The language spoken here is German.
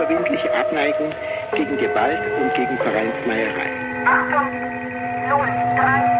unüberwindliche Abneigung gegen Gewalt und gegen Vereinsmeierei. Achtung, 0, 3.